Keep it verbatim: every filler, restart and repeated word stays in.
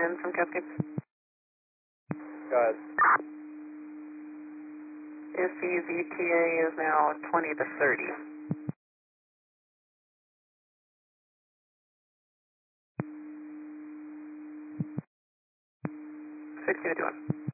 in from Cascades. Go ahead. S C V T A is now twenty to thirty. sixty to two one.